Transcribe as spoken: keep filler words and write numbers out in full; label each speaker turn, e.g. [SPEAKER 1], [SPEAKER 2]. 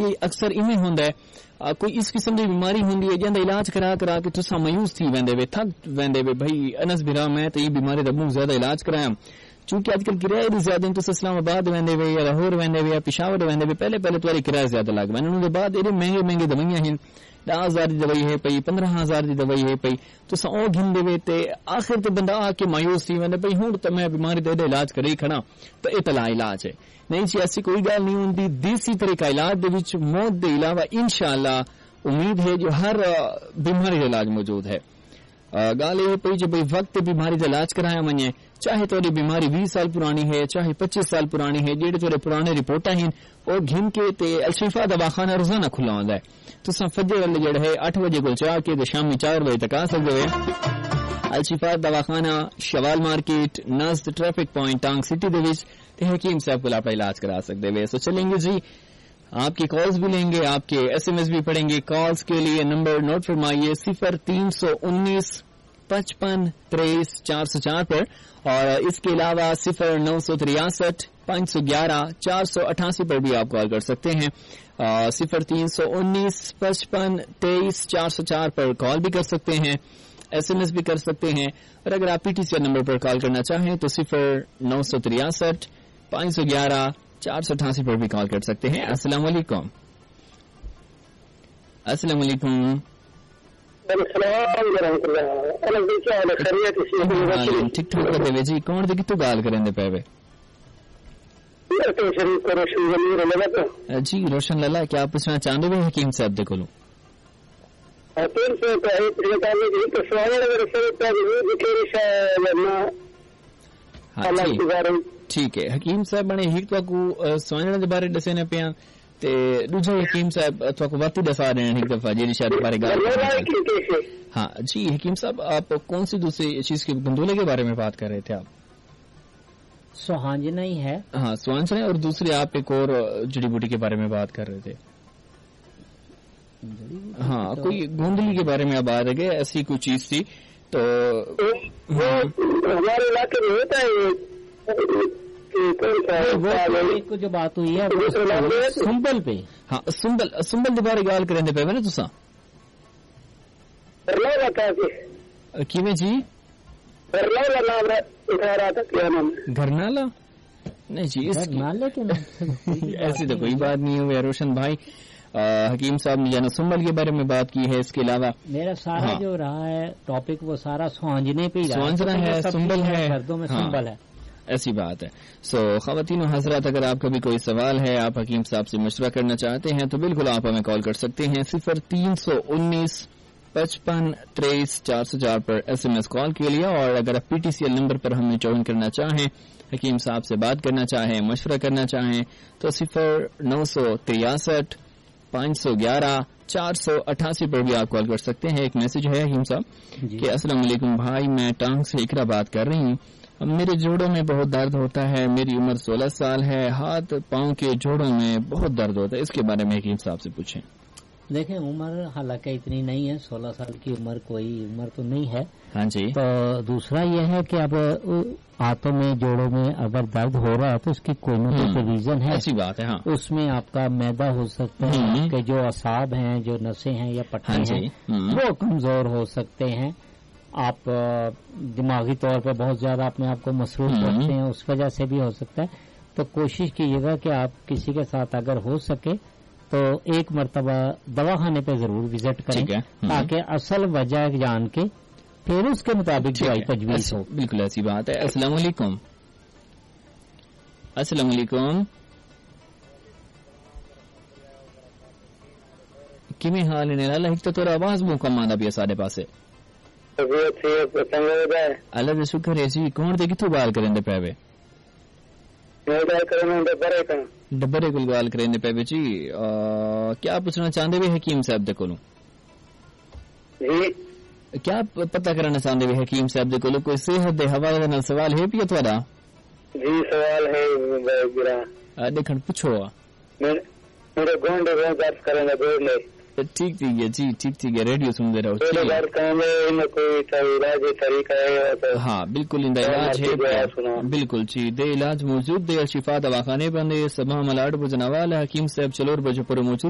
[SPEAKER 1] یہ اکثر ایویں ہوندا ہے کوئی اس قسم دی بیماری ہوندی ہے جندا علاج کرا کرا کے تساں مایوس تھی ویندے وے تھک ویندے وے بھائی انس بھرا میں تے یہ بیماری دا بہت زیادہ علاج کرایا چونکہ اج کل کرایہ بھی زیادہ ہیں تو اسلام آباد ویندے وے یا لاہور ویندے وے یا پشاور ویندے وے پہلے پہلے تواڈی کرایہ زیادہ لگ وین انہاں دے بعد ایڈے مہنگے مہنگے دوائیاں ہیں دس ہزار دی دوائی ہے پئی پندرہ ہزار دی دوائی ہے پئی تساں او گھن دے وے تے آخر تے بندہ آ کے مایوس تھی ویندے بھئی ہن تے میں بیماری دا علاج کری کھڑا تے اے تلا علاج ہے نہیں جی ایسی کوئی گل نہیں ہوندی دیسی طریقہ علاج دے وچ موت دے علاوہ انشاءاللہ امید ہے جو ہر بیماری کا علاج موجود ہے گال یہ پی جو بھائی وقت بیماری کا علاج کرایا ونجے چاہے تھوڑی بیماری بیس سال پرانی ہے چاہے پچیس سال پرانی ہے جہے تھوڑے پرانے رپورٹاں ہیں وہ گھن کے تے الشفا دواخانہ روزانہ کھلا ہوندا ہے تساں فجر والے جڑے ہے اٹھ بجے کول چاہ کے تے شامی چار بجے تک آ سکدے ہو الشفا دواخانہ شوال مارکیٹ نزد ٹریفک پوائنٹ ٹانگ سٹی دے وچ تے حکیم صاحب کو آپ علاج کرا سکدے ہو سو چلیں گے جی آپ کی کالز بھی لیں گے آپ کے ایس ایم ایس بھی پڑھیں گے کالز کے لیے نمبر نوٹ فرمائیے صفر تین سو انیس پچپن تریس چار سو چار پر اور اس کے علاوہ صفر نو سو تریاسٹھ پانچ سو گیارہ چار سو اٹھاسی پر بھی آپ کال کر سکتے ہیں صفر تین سو انیس پچپن تیئیس چار سو چار پر کال بھی کر سکتے ہیں ایس ایم ایس بھی کر سکتے ہیں اور اگر آپ P T C L number پر کال کرنا چاہیں تو صفر نو سو تریاسٹھ پانچ سو گیارہ چار سو اٹھاسی پر بھی کال کر سکتے ہیں السلام علیکم السلام علیکم ٹھیک ٹھاک کرتے ہوئے جی کون دے کتوں گال کریں دے پے وے جی روشن لالا کیا آپ پوچھنا چاہتے ہوئے حکیم صاحب دے کولوں ٹھیک ہے حکیم صاحب بنے ایک تو کو سوچنے دے بارے دسے نے پیاں تے دوسرا حکیم صاحب تو کو وقت دسا رہے ہیں ایک دفعہ جی شاید بارے گل ہاں جی حکیم صاحب آپ کون سی دوسری چیز کے گندولے کے بارے میں بات کر رہے تھے آپ
[SPEAKER 2] سوہانجنا ہی ہے
[SPEAKER 1] ہاں سوہانجنا اور دوسری آپ ایک اور جڑی بوٹی کے بارے میں بات کر رہے تھے ہاں کوئی گوندلی کے بارے میں آپ آ رہے ایسی کوئی چیز تھی تو
[SPEAKER 3] ہمارے علاقے میں ہوتا ہے
[SPEAKER 2] کو جو بات ہوئی ہے سنبل پہ
[SPEAKER 1] ہاں سنبل سنبل کے بارے گال کریں پے نا تساں کیویں جی گھرنالا نہیں جی ایسی تو کوئی بات نہیں ہوئی روشن بھائی حکیم صاحب نے جانا سنبل کے بارے میں بات کی ہے اس کے علاوہ
[SPEAKER 2] میرا سارا جو رہا ہے ٹاپک وہ سارا سوانجنے پہ
[SPEAKER 1] سوانجنا ہے سنبل ہے
[SPEAKER 2] دردوں میں سنبل ہے
[SPEAKER 1] ایسی بات ہے سو خواتین و حضرات اگر آپ کا بھی کوئی سوال ہے آپ حکیم صاحب سے مشورہ کرنا چاہتے ہیں تو بالکل آپ ہمیں کال کر سکتے ہیں صفر تین سو انیس پچپن تریس چار سو چار پر ایس ایم ایس کال کے لیے اور اگر آپ P T C L number پر ہمیں جوائن کرنا چاہیں حکیم صاحب سے بات کرنا چاہیں مشورہ کرنا چاہیں تو صفر نو سو تریاسٹھ پانچ سو گیارہ چار سو اٹھاسی پر بھی آپ کال کر سکتے ہیں ایک میسج ہے حکیم صاحب جی. کہ السلام علیکم بھائی میں ٹانگ سے اقرا بات کر رہی ہوں میرے جوڑوں میں بہت درد ہوتا ہے میری عمر سولہ سال ہے ہاتھ پاؤں کے جوڑوں میں بہت درد ہوتا ہے اس کے بارے میں حکیم صاحب سے پوچھیں
[SPEAKER 2] دیکھیں عمر حالانکہ اتنی نہیں ہے سولہ سال کی عمر کوئی عمر تو نہیں ہے
[SPEAKER 1] ہاں جی
[SPEAKER 2] تو دوسرا یہ ہے کہ اب ہاتھوں میں جوڑوں میں اگر درد ہو رہا ہے تو اس کی کوئی نہ کوئی ریزن ہے
[SPEAKER 1] ایسی بات ہے ہاں
[SPEAKER 2] اس میں آپ کا میدا ہو سکتا ہے کہ جو اعصاب ہیں جو نسیں ہیں یا پٹھیں ہیں وہ کمزور ہو سکتے ہیں آپ دماغی طور پہ بہت زیادہ اپنے آپ کو مصروف رکھتے ہیں اس وجہ سے بھی ہو سکتا ہے تو کوشش کیجیے گا کہ آپ کسی کے ساتھ اگر ہو سکے تو ایک مرتبہ دواخانے پہ ضرور وزٹ کریں تاکہ اصل وجہ جان کے پھر اس کے مطابق دوائی تجویز ہو.
[SPEAKER 1] بالکل ایسی بات ہے. السلام علیکم. السلام علیکم. کیویں حال ہے لالا؟ ایک تو تیرا آواز بہت کم آندا پیا ساڈے پاسے. اللہ کا شکر ہے جی. کون تے کتھوں گال کرن دے پے وے؟ ڈبرے کول گال کرن دے پے وے جی. کیا پوچھنا چاہندے وے حکیم صاحب دے کولوں؟
[SPEAKER 3] جی
[SPEAKER 1] کیا پتہ کرنا چاہندے وے حکیم صاحب دے کولوں؟ کوئی صحت دے حوالے نال سوال ہے پیا تہاڈا؟
[SPEAKER 3] جی سوال ہے میرا.
[SPEAKER 1] دیکھن پوچھو.
[SPEAKER 3] میرے گونڈے بہت درد کرن دے گوڑ لے.
[SPEAKER 1] ٹھیک ٹھیک ہے جی. ٹھیک ٹھیک ہے. ریڈیو سنتے رہو. ہاں بالکل ان علاج ہے. بالکل جی دے علاج موجود دے شفا دواخانے بندے صبح ملاڈ بجناوال حکیم صاحب چلور بجے پر موجود